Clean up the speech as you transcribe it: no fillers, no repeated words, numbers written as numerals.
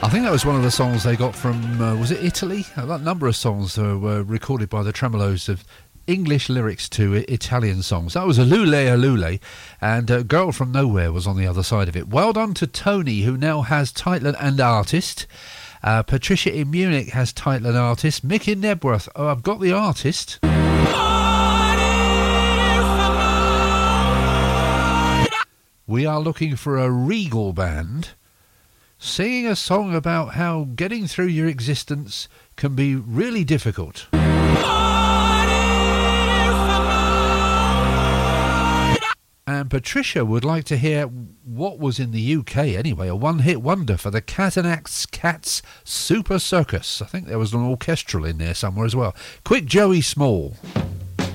I think that was one of the songs they got from, was it Italy? A number of songs were recorded by the Tremolos of English lyrics to Italian songs. That was Alule, and Girl From Nowhere was on the other side of it. Well done to Tony, who now has title and artist. Patricia in Munich has title and artist. Mick in Nebworth, oh, I've got the artist. We are looking for a regal band singing a song about how getting through your existence can be really difficult. And Patricia would like to hear what was in the UK anyway, a one-hit wonder for the Cat and Axe Cats Super Circus. I think there was an orchestral in there somewhere as well. Quick Joey Small.